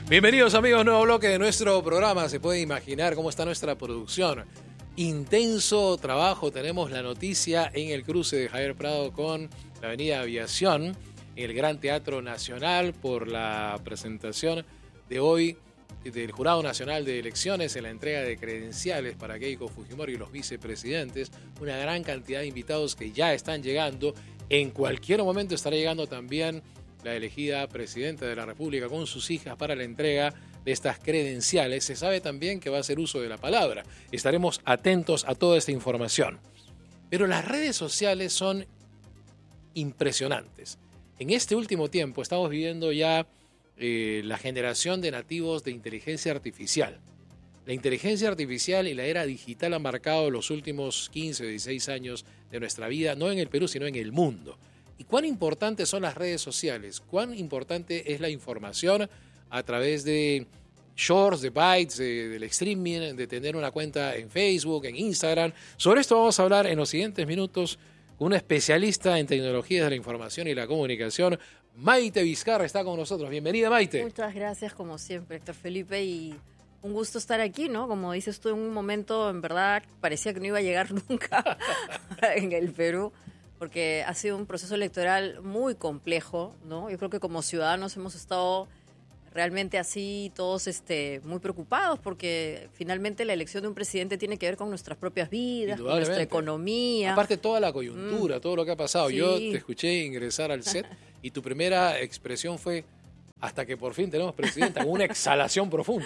Bienvenidos amigos, nuevo bloque de nuestro programa. Se puede imaginar cómo está nuestra producción. Intenso trabajo, tenemos la noticia en el cruce de Javier Prado con la avenida Aviación, en el Gran Teatro Nacional, por la presentación de hoy del Jurado Nacional de Elecciones en la entrega de credenciales para Keiko Fujimori y los vicepresidentes. Una gran cantidad de invitados que ya están llegando. En cualquier momento estará llegando también la elegida presidenta de la República con sus hijas para la entrega de estas credenciales. Se sabe también que va a hacer uso de la palabra. Estaremos atentos a toda esta información. Pero las redes sociales son impresionantes. En este último tiempo estamos viviendo ya la generación de nativos de inteligencia artificial. La inteligencia artificial y la era digital han marcado los últimos 15 o 16 años de nuestra vida, no en el Perú, sino en el mundo. ¿Y cuán importantes son las redes sociales? ¿Cuán importante es la información a través de shorts, de bytes, del streaming, de tener una cuenta en Facebook, en Instagram? Sobre esto vamos a hablar en los siguientes minutos con una especialista en tecnologías de la información y la comunicación. Maite Vizcarra está con nosotros. Bienvenida, Maite. Muchas gracias, como siempre, Héctor Felipe, y un gusto estar aquí, ¿no? Como dices tú, en un momento, en verdad, parecía que no iba a llegar nunca en el Perú, porque ha sido un proceso electoral muy complejo, ¿no? Yo creo que como ciudadanos hemos estado realmente así todos muy preocupados, porque finalmente la elección de un presidente tiene que ver con nuestras propias vidas, con nuestra economía. Aparte toda la coyuntura, todo lo que ha pasado. Sí. Yo te escuché ingresar al set y tu primera expresión fue: hasta que por fin tenemos presidenta, con una exhalación profunda.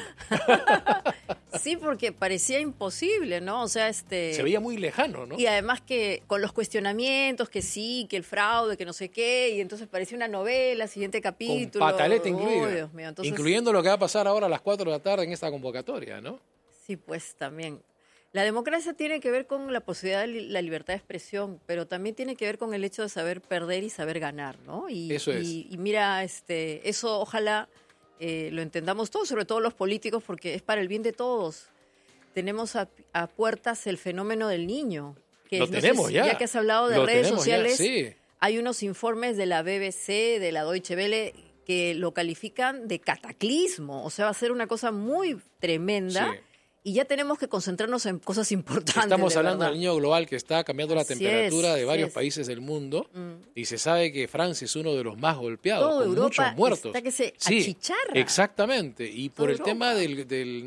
Sí, porque parecía imposible, ¿no? O sea, se veía muy lejano, ¿no? Y además que con los cuestionamientos, que sí, que el fraude, que no sé qué, y entonces parecía una novela, siguiente capítulo. Con pataleta incluida. Dios mío. Entonces, incluyendo lo que va a pasar ahora a las 4 de la tarde en esta convocatoria, ¿no? Sí, pues también. La democracia tiene que ver con la posibilidad de la libertad de expresión, pero también tiene que ver con el hecho de saber perder y saber ganar, ¿no? Eso es. Y mira, eso ojalá lo entendamos todos, sobre todo los políticos, porque es para el bien de todos. Tenemos a puertas el fenómeno del niño. Que lo tenemos ya. Ya que has hablado de redes sociales, ya, sí. Hay unos informes de la BBC, de la Deutsche Welle, que lo califican de cataclismo. O sea, va a ser una cosa muy tremenda. Sí. Y ya tenemos que concentrarnos en cosas importantes. Estamos hablando del niño global que está cambiando la temperatura de varios países del mundo. Y se sabe que Francia es uno de los más golpeados, todo con Europa muchos muertos. Está que se achicharra. Exactamente. Y por el tema del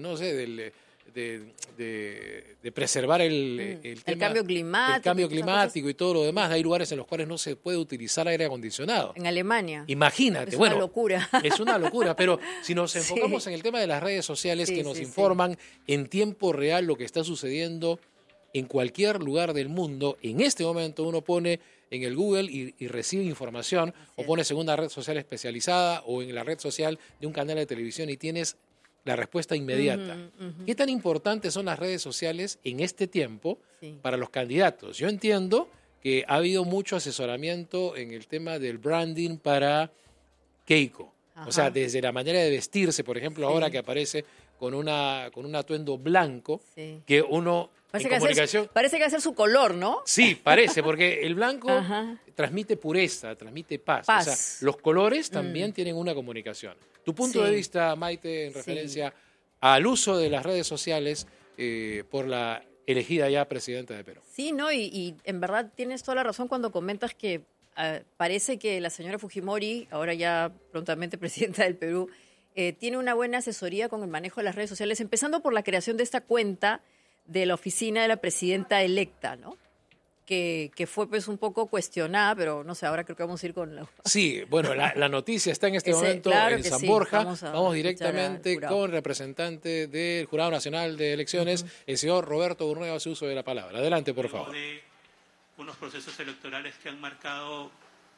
preservar el cambio climático. El cambio climático y todo lo demás. Hay lugares en los cuales no se puede utilizar aire acondicionado. En Alemania. Imagínate. Es una locura. Es una locura, pero si nos enfocamos en el tema de las redes sociales que nos informan en tiempo real lo que está sucediendo en cualquier lugar del mundo, en este momento uno pone en el Google y recibe información, o pone en una red social especializada o en la red social de un canal de televisión y tienes la respuesta inmediata. ¿Qué tan importantes son las redes sociales en este tiempo para los candidatos? Yo entiendo que ha habido mucho asesoramiento en el tema del branding para Keiko. Ajá. O sea, desde la manera de vestirse, por ejemplo, ahora que aparece con un atuendo blanco, que uno... Parece que va a ser su color, ¿no? Sí, parece, porque el blanco transmite pureza, transmite paz. O sea, los colores también tienen una comunicación. Tu punto de vista, Maite, en referencia al uso de las redes sociales por la elegida ya presidenta de Perú. Sí, ¿no? Y en verdad tienes toda la razón cuando comentas que parece que la señora Fujimori, ahora ya prontamente presidenta del Perú, tiene una buena asesoría con el manejo de las redes sociales, empezando por la creación de esta cuenta de la oficina de la presidenta electa, ¿no? Que fue pues un poco cuestionada, pero no sé, ahora creo que vamos a ir con la... Sí, bueno, la noticia está en este momento en San Borja. Vamos directamente con el representante del Jurado Nacional de Elecciones, el señor Roberto Urnueva, hace uso de la palabra. Adelante, por favor. De unos procesos electorales que han marcado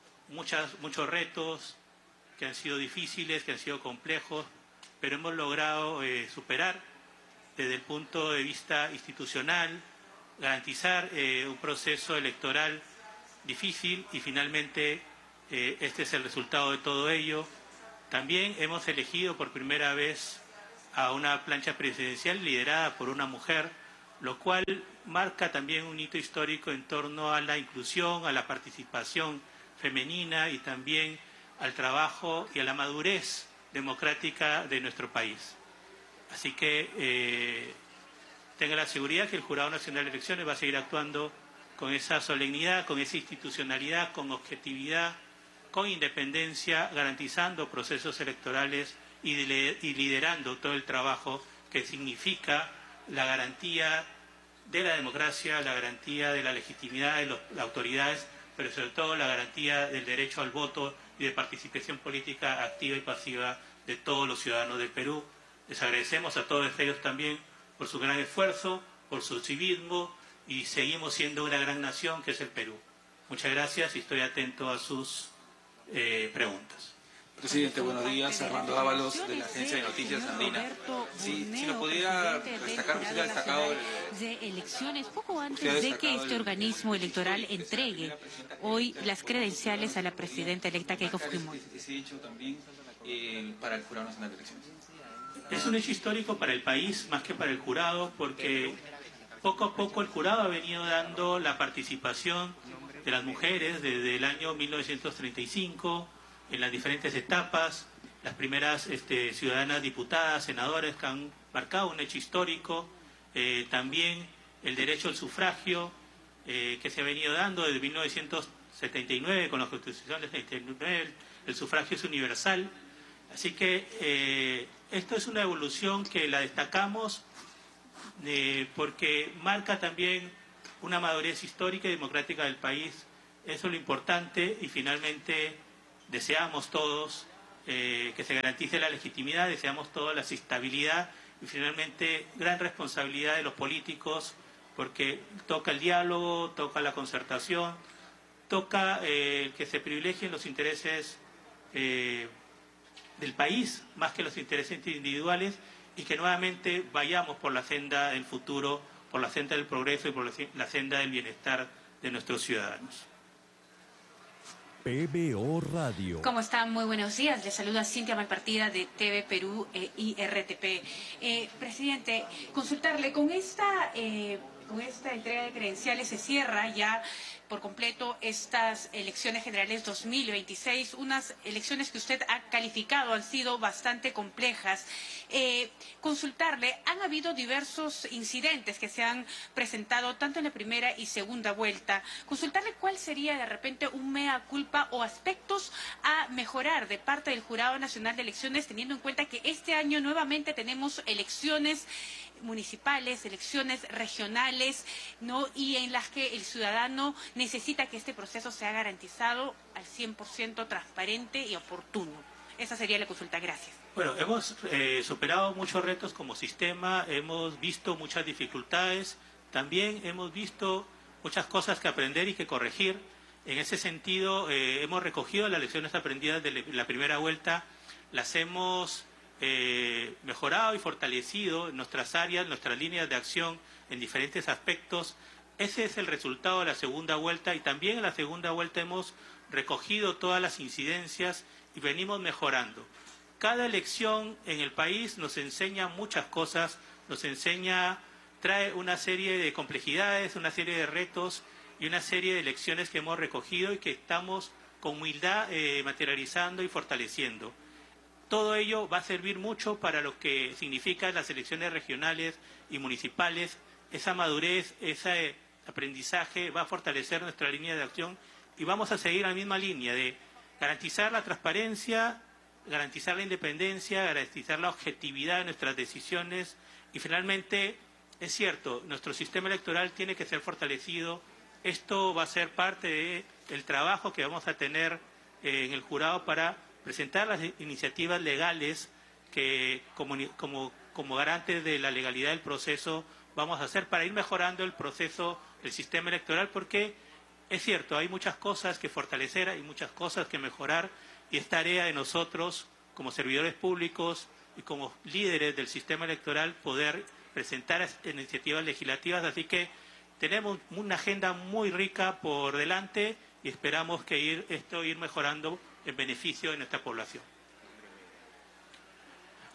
muchos retos, que han sido difíciles, que han sido complejos, pero hemos logrado superar desde el punto de vista institucional, garantizar un proceso electoral difícil y finalmente este es el resultado de todo ello. También hemos elegido por primera vez a una plancha presidencial liderada por una mujer, lo cual marca también un hito histórico en torno a la inclusión, a la participación femenina y también al trabajo y a la madurez democrática de nuestro país. Así que tenga la seguridad que el Jurado Nacional de Elecciones va a seguir actuando con esa solemnidad, con esa institucionalidad, con objetividad, con independencia, garantizando procesos electorales y liderando todo el trabajo que significa la garantía de la democracia, la garantía de la legitimidad de las autoridades, pero sobre todo la garantía del derecho al voto y de participación política activa y pasiva de todos los ciudadanos del Perú. Les agradecemos a todos ellos también por su gran esfuerzo, por su civismo, y seguimos siendo una gran nación que es el Perú. Muchas gracias y estoy atento a sus preguntas. Presidente, buenos días. Armando Ábalos, de la Agencia de Noticias Andina. Si nos pudiera destacar, usted ha destacado de elecciones poco antes de que este organismo electoral entregue hoy las credenciales a la presidenta electa Keiko Fujimori. Ese hecho también para el Jurado Nacional de Elecciones. Es un hecho histórico para el país más que para el jurado, porque poco a poco el jurado ha venido dando la participación de las mujeres desde el año 1935 en las diferentes etapas, las primeras ciudadanas diputadas, senadoras que han marcado un hecho histórico, también el derecho al sufragio que se ha venido dando desde 1979 con la Constitución del 79, el sufragio es universal, así que esto es una evolución que la destacamos porque marca también una madurez histórica y democrática del país. Eso es lo importante y finalmente deseamos todos que se garantice la legitimidad, deseamos todos la estabilidad y finalmente gran responsabilidad de los políticos porque toca el diálogo, toca la concertación, toca que se privilegien los intereses del país más que los intereses individuales y que nuevamente vayamos por la senda del futuro, por la senda del progreso y por la senda del bienestar de nuestros ciudadanos. PBO Radio. ¿Cómo están? Muy buenos días. Les saluda Cintia Malpartida de TV Perú y RTP. Presidente, consultarle, con esta entrega de credenciales se cierra ya por completo estas elecciones generales 2026, unas elecciones que usted ha calificado han sido bastante complejas. Consultarle, han habido diversos incidentes que se han presentado tanto en la primera y segunda vuelta. Consultarle cuál sería de repente un mea culpa o aspectos a mejorar de parte del Jurado Nacional de Elecciones, teniendo en cuenta que este año nuevamente tenemos elecciones municipales, elecciones regionales, ¿no? Y en las que el ciudadano necesita que este proceso sea garantizado al 100% transparente y oportuno. Esa sería la consulta. Gracias. Bueno, hemos superado muchos retos como sistema, hemos visto muchas dificultades, también hemos visto muchas cosas que aprender y que corregir. En ese sentido, hemos recogido las lecciones aprendidas de la primera vuelta, las hemos mejorado y fortalecido en nuestras áreas, nuestras líneas de acción en diferentes aspectos. Ese es el resultado de la segunda vuelta y también en la segunda vuelta hemos recogido todas las incidencias y venimos mejorando. Cada elección en el país nos enseña muchas cosas, trae una serie de complejidades, una serie de retos y una serie de lecciones que hemos recogido y que estamos con humildad materializando y fortaleciendo. Todo ello va a servir mucho para lo que significan las elecciones regionales y municipales. Esa madurez, ese aprendizaje va a fortalecer nuestra línea de acción y vamos a seguir la misma línea de garantizar la transparencia, garantizar la independencia, garantizar la objetividad de nuestras decisiones y finalmente, es cierto, nuestro sistema electoral tiene que ser fortalecido. Esto va a ser parte del trabajo que vamos a tener en el jurado para presentar las iniciativas legales que como garantes de la legalidad del proceso vamos a hacer para ir mejorando el proceso del sistema electoral porque es cierto, hay muchas cosas que fortalecer, hay muchas cosas que mejorar y es tarea de nosotros como servidores públicos y como líderes del sistema electoral poder presentar iniciativas legislativas, así que tenemos una agenda muy rica por delante y esperamos que ir mejorando en beneficio de nuestra población.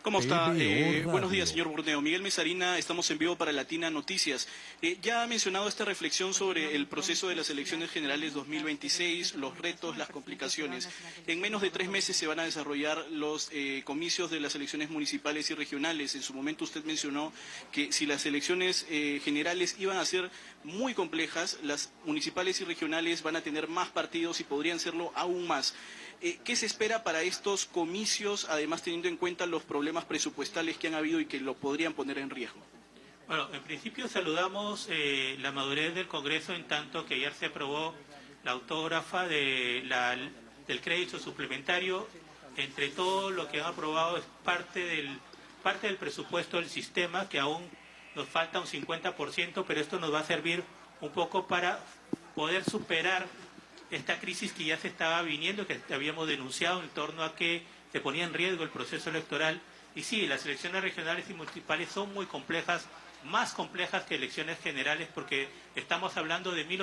¿Cómo está? Buenos días, señor Burneo. Miguel Mesarina, estamos en vivo para Latina Noticias. Ya ha mencionado esta reflexión sobre el proceso de las elecciones generales 2026, los retos, las complicaciones. En menos de 3 meses se van a desarrollar los comicios de las elecciones municipales y regionales. En su momento usted mencionó que si las elecciones generales iban a ser muy complejas, las municipales y regionales van a tener más partidos y podrían serlo aún más. ¿Qué se espera para estos comicios, además teniendo en cuenta los problemas presupuestales que han habido y que lo podrían poner en riesgo? Bueno, en principio saludamos la madurez del Congreso en tanto que ayer se aprobó la autógrafa del crédito suplementario. Entre todo lo que han aprobado es parte del presupuesto del sistema, que aún nos falta un 50%, pero esto nos va a servir un poco para poder superar esta crisis que ya se estaba viniendo, que habíamos denunciado en torno a que se ponía en riesgo el proceso electoral. Y sí, las elecciones regionales y municipales son muy complejas, más complejas que elecciones generales, porque estamos hablando de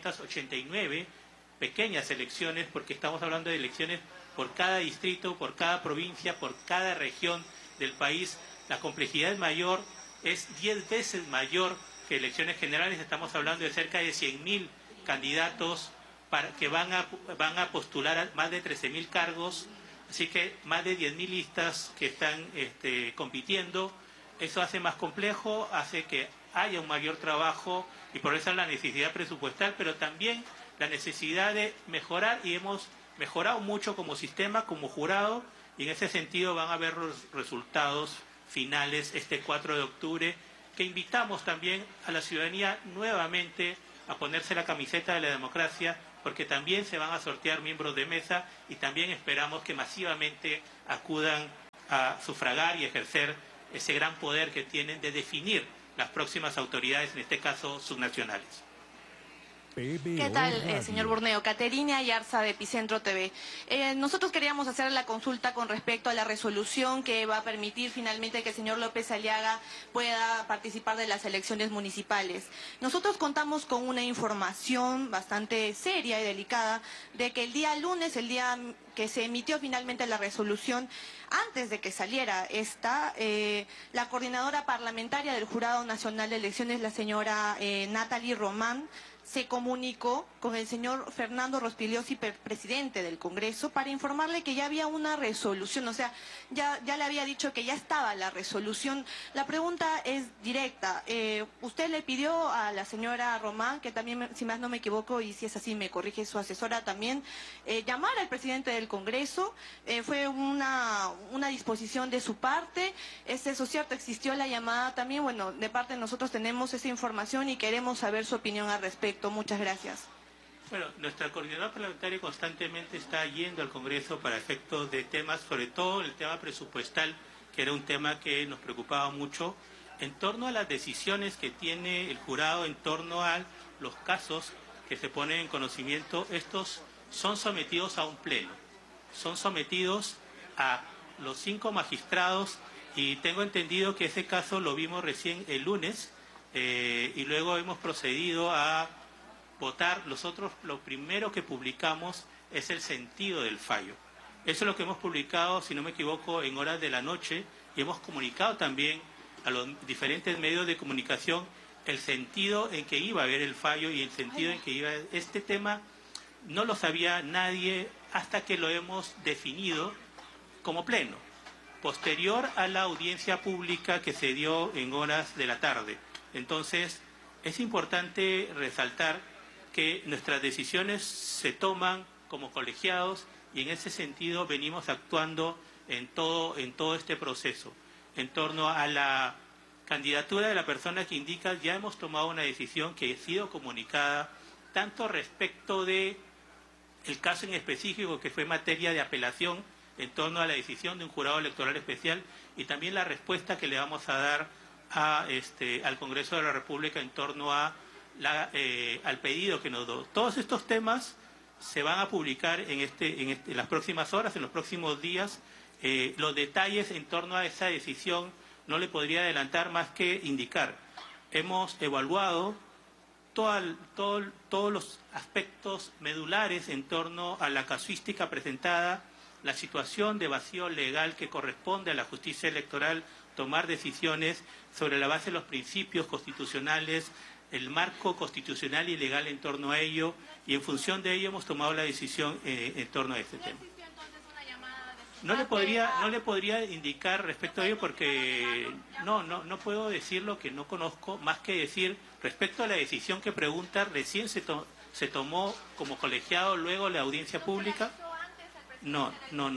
1889 pequeñas elecciones, porque estamos hablando de elecciones por cada distrito, por cada provincia, por cada región del país. La complejidad es mayor, es 10 veces mayor que elecciones generales. Estamos hablando de cerca de 100.000 candidatos que van a postular a más de 13.000 cargos, así que más de 10.000 listas que están compitiendo. Eso hace más complejo, hace que haya un mayor trabajo y por eso la necesidad presupuestal, pero también la necesidad de mejorar, y hemos mejorado mucho como sistema, como jurado, y en ese sentido van a haber los resultados finales este 4 de octubre, que invitamos también a la ciudadanía nuevamente a ponerse la camiseta de la democracia, porque también se van a sortear miembros de mesa y también esperamos que masivamente acudan a sufragar y ejercer ese gran poder que tienen de definir las próximas autoridades, en este caso subnacionales. ¿Qué tal, señor Burneo? Caterina Ayarza de Epicentro TV. Nosotros queríamos hacer la consulta con respecto a la resolución que va a permitir finalmente que el señor López Aliaga pueda participar de las elecciones municipales. Nosotros contamos con una información bastante seria y delicada de que el día lunes, el día que se emitió finalmente la resolución, antes de que saliera esta, la coordinadora parlamentaria del Jurado Nacional de Elecciones, la señora Natalie Román, se comunicó con el señor Fernando Rospigliosi, presidente del Congreso, para informarle que ya había una resolución, o sea, ya le había dicho que ya estaba la resolución. La pregunta es directa. Usted le pidió a la señora Román, que también, si más no me equivoco, y si es así me corrige su asesora también, llamar al presidente del Congreso. Fue una disposición de su parte. ¿Es eso cierto? ¿Existió la llamada también? Bueno, de parte de nosotros tenemos esa información y queremos saber su opinión al respecto. Muchas gracias. Bueno, nuestra coordinadora parlamentaria constantemente está yendo al Congreso para efectos de temas, sobre todo el tema presupuestal, que era un tema que nos preocupaba mucho, en torno a las decisiones que tiene el jurado, en torno a los casos que se ponen en conocimiento. Estos son sometidos a un pleno, son sometidos a los 5 magistrados, y tengo entendido que ese caso lo vimos recién el lunes, y luego hemos procedido a votar. Nosotros lo primero que publicamos es el sentido del fallo. Eso es lo que hemos publicado, si no me equivoco, en horas de la noche, y hemos comunicado también a los diferentes medios de comunicación el sentido en que iba a haber el fallo y el sentido en que iba. Este tema no lo sabía nadie hasta que lo hemos definido como pleno, posterior a la audiencia pública que se dio en horas de la tarde. Entonces, es importante resaltar que nuestras decisiones se toman como colegiados, y en ese sentido venimos actuando en todo este proceso. En torno a la candidatura de la persona que indica, ya hemos tomado una decisión que ha sido comunicada tanto respecto de el caso en específico, que fue materia de apelación en torno a la decisión de un jurado electoral especial, y también la respuesta que le vamos a dar al Congreso de la República en torno a al pedido que nos dio. Todos estos temas se van a publicar en las próximas horas, en los próximos días. Los detalles en torno a esa decisión no le podría adelantar más que indicar. Hemos evaluado todos los aspectos medulares en torno a la casuística presentada la situación de vacío legal que corresponde a la justicia electoral tomar decisiones sobre la base de los principios constitucionales, el marco constitucional y legal en torno a ello, y en función de ello hemos tomado la decisión en torno a este tema. No le podría indicar respecto a ello porque no puedo decir lo que no conozco, más que decir respecto a la decisión que pregunta, recién se tomó como colegiado luego la audiencia pública. No,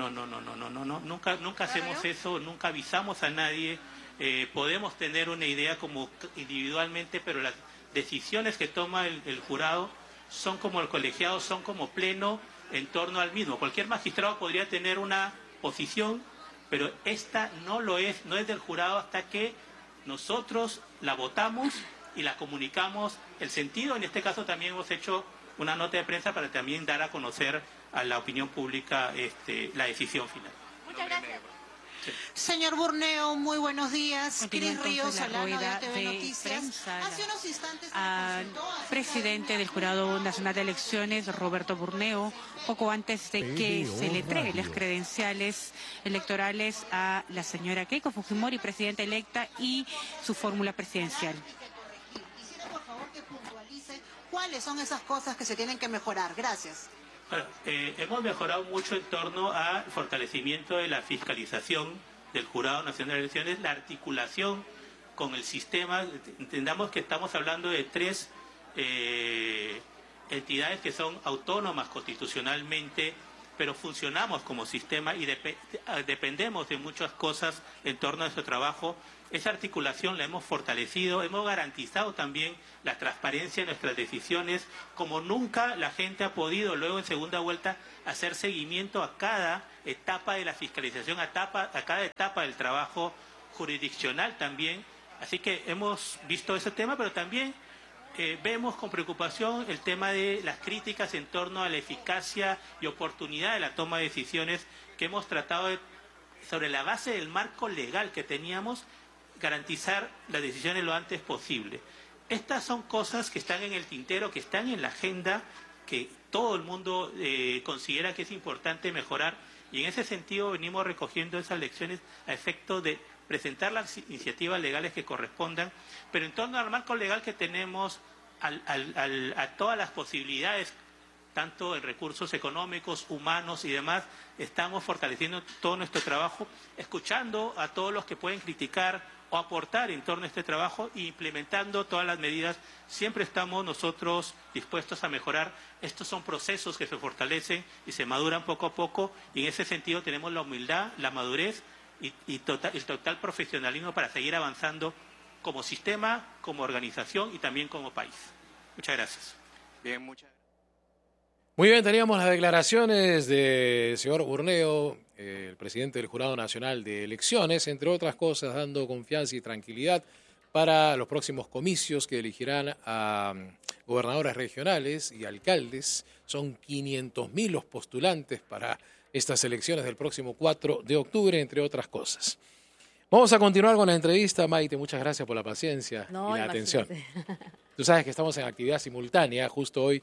nunca hacemos eso, nunca avisamos a nadie. Podemos tener una idea como individualmente, pero las decisiones que toma el jurado son como el colegiado, son como pleno en torno al mismo. Cualquier magistrado podría tener una posición, pero esta no lo es, no es del jurado hasta que nosotros la votamos y la comunicamos el sentido. En este caso también hemos hecho una nota de prensa para también dar a conocer a la opinión pública la decisión final. Muchas gracias. Sí. Señor Burneo, muy buenos días. Continúa Cris Ríos, entonces la Solano, rueda de TV de Noticias. prensa. Hace unos instantes Al presidente del Jurado Nacional de Elecciones, Roberto Burneo, poco antes de que se le entreguen las credenciales electorales a la señora Keiko Fujimori, presidenta electa, y su fórmula presidencial. Quisiera, por favor, que puntualice cuáles son esas cosas que se tienen que mejorar. Gracias. Bueno, hemos mejorado mucho en torno al fortalecimiento de la fiscalización del Jurado Nacional de Elecciones, la articulación con el sistema. Entendamos que estamos hablando de tres entidades que son autónomas constitucionalmente, pero funcionamos como sistema y dependemos de muchas cosas en torno a nuestro trabajo. Esa articulación la hemos fortalecido, hemos garantizado también la transparencia de nuestras decisiones, como nunca la gente ha podido luego en segunda vuelta hacer seguimiento a cada etapa de la fiscalización, a cada etapa del trabajo jurisdiccional también. Así que hemos visto ese tema, pero también vemos con preocupación el tema de las críticas en torno a la eficacia y oportunidad de la toma de decisiones que hemos tratado de, sobre la base del marco legal que teníamos, garantizar las decisiones lo antes posible. Estas son cosas que están en el tintero, que están en la agenda, que todo el mundo considera que es importante mejorar, y en ese sentido venimos recogiendo esas lecciones a efecto de presentar las iniciativas legales que correspondan, pero en torno al marco legal que tenemos, a todas las posibilidades, tanto en recursos económicos, humanos y demás, estamos fortaleciendo todo nuestro trabajo, escuchando a todos los que pueden criticar o aportar en torno a este trabajo e implementando todas las medidas. Siempre estamos nosotros dispuestos a mejorar. Estos son procesos que se fortalecen y se maduran poco a poco, y en ese sentido tenemos la humildad, la madurez y el total profesionalismo para seguir avanzando como sistema, como organización y también como país. Muchas gracias. Bien, muchas gracias. Muy bien, teníamos las declaraciones del señor Burneo, el presidente del Jurado Nacional de Elecciones, entre otras cosas, dando confianza y tranquilidad para los próximos comicios que elegirán a gobernadores regionales y alcaldes. Son 500.000 los postulantes para estas elecciones del próximo 4 de octubre, entre otras cosas. Vamos a continuar con la entrevista. Maite, muchas gracias por la paciencia y la atención. Tú sabes que estamos en actividad simultánea, justo hoy,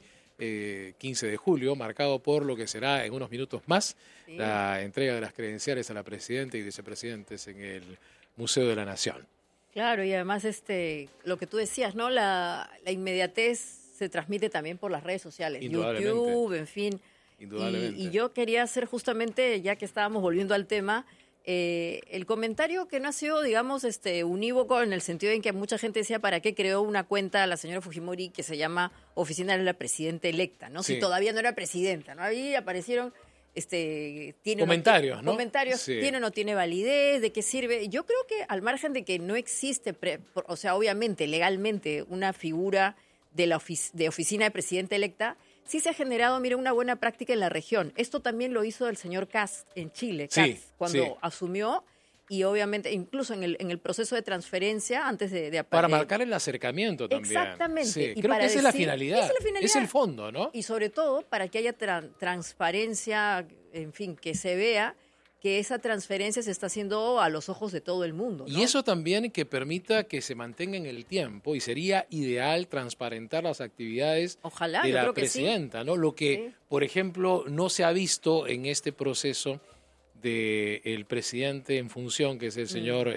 15 de julio, marcado por lo que será en unos minutos más la entrega de las credenciales a la presidenta y vicepresidentes en el Museo de la Nación. Claro, y además lo que tú decías, ¿no? La inmediatez se transmite también por las redes sociales, YouTube, en fin. Indudablemente. Y yo quería hacer justamente, ya que estábamos volviendo al tema, el comentario que no ha sido, digamos, unívoco, en el sentido en que mucha gente decía ¿para qué creó una cuenta la señora Fujimori que se llama Oficina de la Presidenta Electa? ¿No? Sí. Si todavía no era presidenta, ¿no? Ahí aparecieron comentarios, ¿no? Comentarios, sí. ¿Tiene o no tiene validez? ¿De qué sirve? Yo creo que al margen de que no existe, o sea, obviamente, legalmente, una figura de oficina de presidenta electa, sí se ha generado, mira, una buena práctica en la región. Esto también lo hizo el señor Kast en Chile, cuando asumió, y obviamente incluso en el proceso de transferencia, antes de para marcar el acercamiento también. Exactamente. Sí, y creo para que esa es la finalidad. Es el fondo, ¿no? Y sobre todo para que haya transparencia, en fin, que se vea que esa transferencia se está haciendo a los ojos de todo el mundo, ¿no? Y eso también que permita que se mantenga en el tiempo, y sería ideal transparentar las actividades de la presidenta, ¿no? Lo que, por ejemplo, no se ha visto en este proceso del presidente en función, que es el señor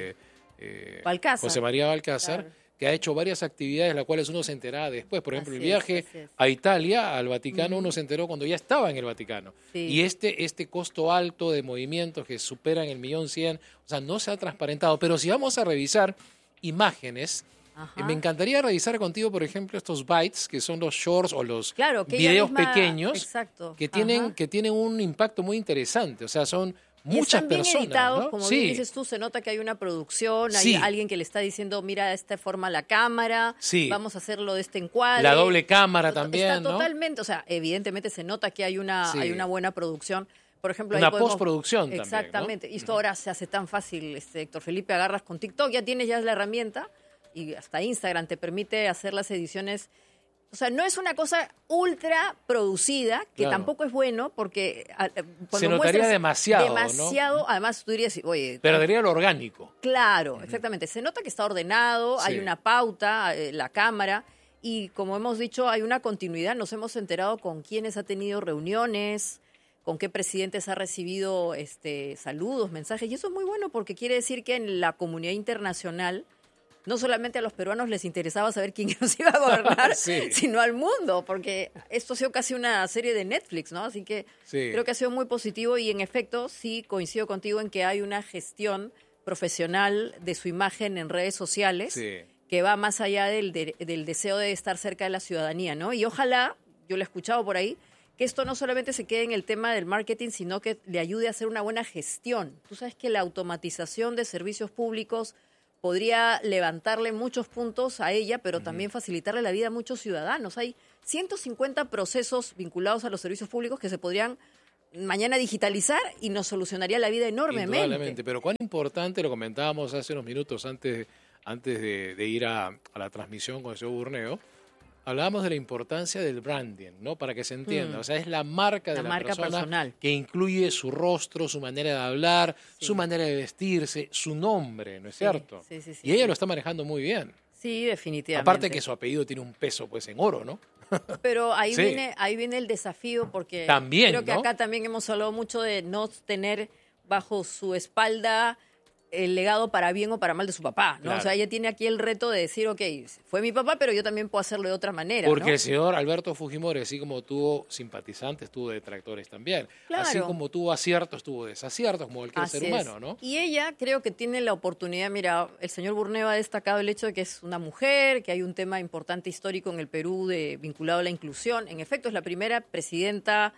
Balcázar. José María Balcázar, Claro. que ha hecho varias actividades, las cuales uno se enteraba después. Por ejemplo, Así el viaje es. a Italia, al Vaticano, uno se enteró cuando ya estaba en el Vaticano. Sí. Y este costo alto de movimientos que superan el 1.100.000, o sea, no se ha transparentado. Pero si vamos a revisar imágenes, me encantaría revisar contigo, por ejemplo, estos bytes, que son los shorts o los Claro, que ella videos misma- pequeños, exacto. que tienen un impacto muy interesante. O sea, son Y muchas están bien personas, editados, ¿no? como Sí. bien dices tú, se nota que hay una producción, hay Sí. alguien que le está diciendo, mira, de esta forma la cámara, Sí. vamos a hacerlo de este encuadre. La doble cámara Está también, ¿no? totalmente, o sea, evidentemente se nota que hay una buena producción. Por ejemplo, Una ahí podemos- postproducción también, ¿no? Exactamente. Y esto ahora se hace tan fácil, Héctor Felipe, agarras con TikTok, ya tienes la herramienta y hasta Instagram te permite hacer las ediciones. O sea, no es una cosa ultra producida, que Claro. tampoco es bueno, porque cuando Se notaría muestras demasiado, ¿no? demasiado, además tú dirías, oye, Perdería lo orgánico. claro, exactamente. Se nota que está ordenado, Sí. hay una pauta, la cámara, y como hemos dicho, hay una continuidad. Nos hemos enterado con quiénes ha tenido reuniones, con qué presidentes ha recibido saludos, mensajes, y eso es muy bueno porque quiere decir que en la comunidad internacional no solamente a los peruanos les interesaba saber quién nos iba a gobernar, Sí. sino al mundo, porque esto ha sido casi una serie de Netflix, ¿no? Así que Sí. creo que ha sido muy positivo y en efecto sí coincido contigo en que hay una gestión profesional de su imagen en redes sociales Sí. que va más allá del deseo de estar cerca de la ciudadanía, ¿no? Y ojalá, yo lo he escuchado por ahí, que esto no solamente se quede en el tema del marketing, sino que le ayude a hacer una buena gestión. Tú sabes que la automatización de servicios públicos podría levantarle muchos puntos a ella, pero también facilitarle la vida a muchos ciudadanos. Hay 150 procesos vinculados a los servicios públicos que se podrían mañana digitalizar y nos solucionaría la vida enormemente. Indudablemente, pero cuán importante, lo comentábamos hace unos minutos antes de ir a la transmisión con el señor Burneo, hablábamos de la importancia del branding, ¿no? Para que se entienda. O sea, es la marca de la marca persona personal. que incluye su rostro, su manera de hablar, su manera de vestirse, su nombre, ¿no es cierto? Sí, sí, sí, y ella sí. lo está manejando muy bien. Sí, definitivamente. Aparte que su apellido tiene un peso pues en oro, ¿no? Pero ahí, Sí. viene el desafío porque También, creo que ¿no? acá también hemos hablado mucho de no tener bajo su espalda el legado para bien o para mal de su papá, ¿no? Claro. O sea, ella tiene aquí el reto de decir, ok, fue mi papá, pero yo también puedo hacerlo de otra manera, Porque ¿no? el señor Alberto Fujimori, así como tuvo simpatizantes, tuvo detractores también. Claro. Así como tuvo aciertos, tuvo desaciertos, como cualquier Así ser humano, es. ¿no? Y ella creo que tiene la oportunidad, mira, el señor Burneo ha destacado el hecho de que es una mujer, que hay un tema importante histórico en el Perú vinculado a la inclusión. En efecto, es la primera presidenta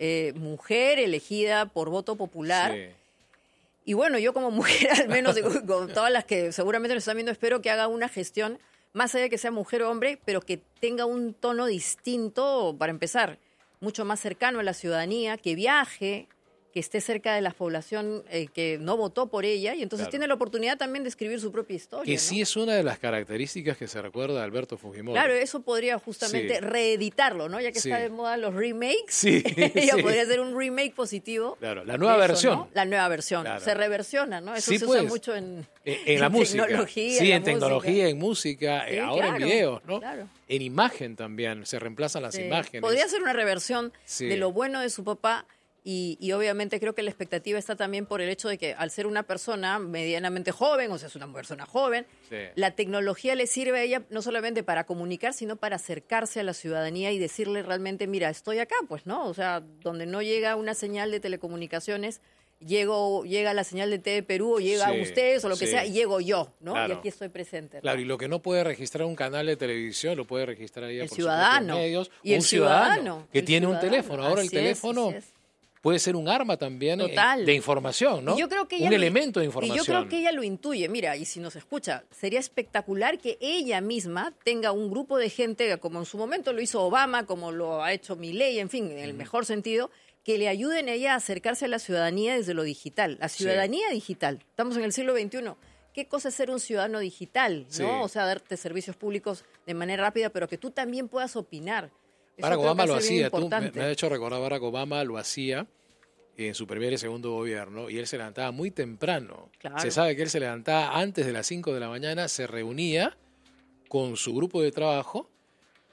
mujer elegida por voto popular. Sí. Y bueno, yo como mujer, al menos con todas las que seguramente nos están viendo, espero que haga una gestión, más allá de que sea mujer o hombre, pero que tenga un tono distinto, para empezar, mucho más cercano a la ciudadanía, que viaje, que esté cerca de la población que no votó por ella, y entonces Claro. tiene la oportunidad también de escribir su propia historia. Que ¿no? sí es una de las características que se recuerda de Alberto Fujimori. Claro, eso podría justamente Sí. reeditarlo, ¿no? Ya que Sí. está de moda los remakes, Sí, ella sí. podría hacer un remake positivo. Claro, la nueva de eso, versión. ¿no? La nueva versión. Claro. Se reversiona, ¿no? Eso Sí, se pues. usa mucho en la música. tecnología. Sí, la en tecnología, música. en música, Sí, ahora claro, en videos, ¿no? claro. En imagen también, se reemplazan las Sí. imágenes. Podría ser una reversión Sí. de lo bueno de su papá y obviamente creo que la expectativa está también por el hecho de que al ser una persona medianamente joven, o sea, es una persona joven, Sí. la tecnología le sirve a ella no solamente para comunicar, sino para acercarse a la ciudadanía y decirle realmente, mira, estoy acá, pues, ¿no? O sea, donde no llega una señal de telecomunicaciones, llega la señal de TV Perú o llega Sí, ustedes o lo que sí. sea, y llego yo, ¿no? Claro. Y aquí estoy presente. Claro, y lo que no puede registrar un canal de televisión, lo puede registrar ella El por ciudadano. sus propios medios. Y el un ciudadano ciudadano, que el tiene un ciudadano. teléfono. Ahora el Así es, teléfono así es. puede ser un arma también Total. de información, ¿no? Y yo creo que ella un lo- elemento de información. Y yo creo que ella lo intuye. Mira, y si nos escucha, sería espectacular que ella misma tenga un grupo de gente, como en su momento lo hizo Obama, como lo ha hecho Milei, en fin, en el mejor sentido, que le ayuden a ella a acercarse a la ciudadanía desde lo digital. La ciudadanía digital. Estamos en el siglo XXI. ¿Qué cosa es ser un ciudadano digital? ¿No? Sí. O sea, darte servicios públicos de manera rápida, pero que tú también puedas opinar. Eso Barack creo que Obama lo hace bien hacía. Tú me importante. has hecho recordar, Barack Obama lo hacía en su primer y segundo gobierno, y él se levantaba muy temprano. Claro. Se sabe que él se levantaba antes de las 5 de la mañana, se reunía con su grupo de trabajo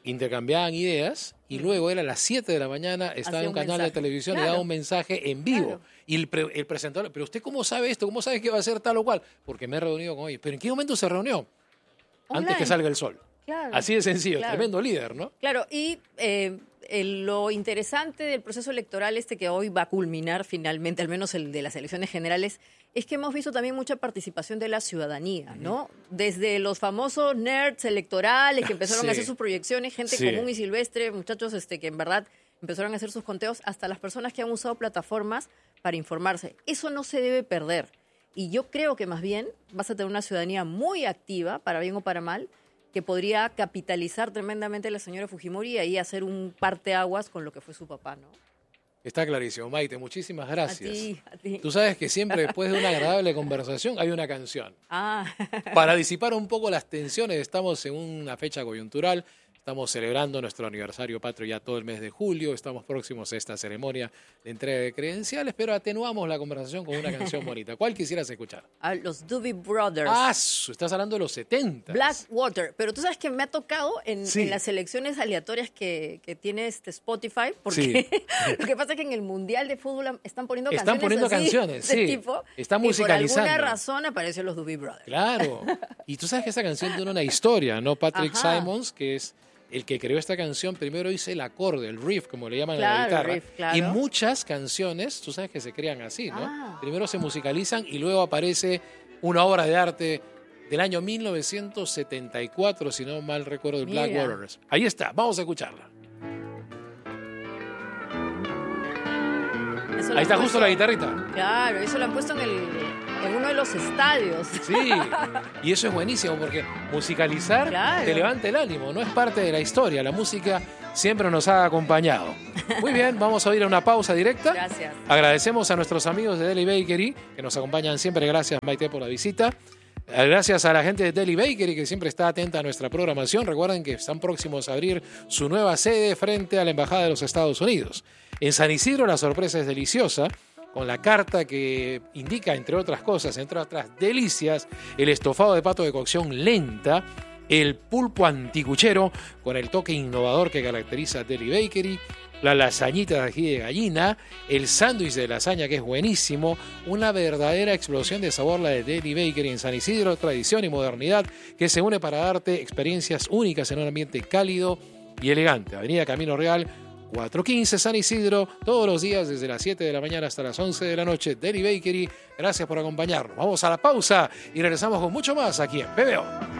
intercambiaban ideas y luego él a las 7 de la mañana estaba en un canal de televisión y daba un mensaje en vivo. Claro. Y el presentador, pero ¿usted cómo sabe esto? ¿Cómo sabe que va a ser tal o cual? Porque me he reunido con ellos. ¿Pero en qué momento se reunió? Online. Antes que salga el sol. Claro. Así de sencillo, Claro. tremendo líder, ¿no? Claro, y lo interesante del proceso electoral que hoy va a culminar finalmente, al menos el de las elecciones generales, es que hemos visto también mucha participación de la ciudadanía, ¿no? Desde los famosos nerds electorales que empezaron a hacer sus proyecciones, gente común y silvestre, muchachos que en verdad empezaron a hacer sus conteos, hasta las personas que han usado plataformas para informarse. Eso no se debe perder. Y yo creo que más bien vas a tener una ciudadanía muy activa, para bien o para mal, que podría capitalizar tremendamente a la señora Fujimori y ahí hacer un parteaguas con lo que fue su papá, ¿no? Está clarísimo, Maite, muchísimas gracias. A ti. Tú sabes que siempre después de una agradable conversación hay una canción. Ah. Para disipar un poco las tensiones, estamos en una fecha coyuntural, estamos celebrando nuestro aniversario patrio ya todo el mes de julio, estamos próximos a esta ceremonia de entrega de credenciales, pero atenuamos la conversación con una canción bonita. ¿Cuál quisieras escuchar? Los Doobie Brothers. Ah, estás hablando de los 70. Blackwater. Pero tú sabes que me ha tocado en las selecciones aleatorias que tiene Spotify, porque lo que pasa es que en el Mundial de Fútbol están poniendo canciones de tipo, están musicalizando. Y por alguna razón aparecen los Doobie Brothers. Claro. Y tú sabes que esta canción tiene una historia, ¿no? Patrick Simons, que es el que creó esta canción, primero hizo el acorde, el riff, como le llaman a la guitarra. Riff, claro. Y muchas canciones, tú sabes que se crean así, ¿no? Primero se musicalizan y luego aparece una obra de arte del año 1974, si no mal recuerdo, de Blackwater. Ahí está, vamos a escucharla. Ahí está justo la guitarrita. Claro, eso lo han puesto en uno de los estadios. Sí, y eso es buenísimo porque musicalizar te levanta el ánimo, no es parte de la historia, la música siempre nos ha acompañado. Muy bien, vamos a ir a una pausa directa. Gracias. Agradecemos a nuestros amigos de Deli Bakery que nos acompañan siempre, gracias Maite por la visita. Gracias a la gente de Deli Bakery que siempre está atenta a nuestra programación. Recuerden que están próximos a abrir su nueva sede frente a la Embajada de los Estados Unidos. En San Isidro la sorpresa es deliciosa, con la carta que indica, entre otras cosas, entre otras delicias, el estofado de pato de cocción lenta, el pulpo anticuchero con el toque innovador que caracteriza a Deli Bakery, la lasañita de ají de gallina, el sándwich de lasaña que es buenísimo, una verdadera explosión de sabor la de Deli Bakery en San Isidro, tradición y modernidad que se une para darte experiencias únicas en un ambiente cálido y elegante. Avenida Camino Real 415 San Isidro, todos los días desde las 7 de la mañana hasta las 11 de la noche. Deli Bakery, gracias por acompañarnos. Vamos a la pausa y regresamos con mucho más aquí en PBO.